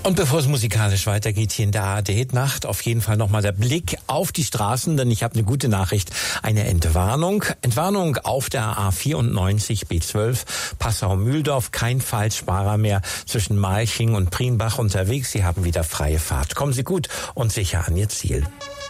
Und bevor es musikalisch weitergeht hier in der ARD-Nacht, auf jeden Fall nochmal der Blick auf die Straßen, denn ich habe eine gute Nachricht, eine Entwarnung. Entwarnung auf der A94 B12 Passau-Mühldorf, kein Falschsparer mehr zwischen Malching und Prienbach unterwegs. Sie haben wieder freie Fahrt. Kommen Sie gut und sicher an Ihr Ziel.